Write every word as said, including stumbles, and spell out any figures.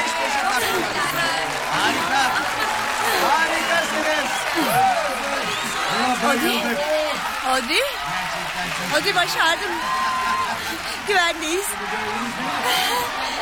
beş beşe taktınız. Harika. Harikasınız. Hadi. Hadi. Hadi başardım. Güvendeyiz.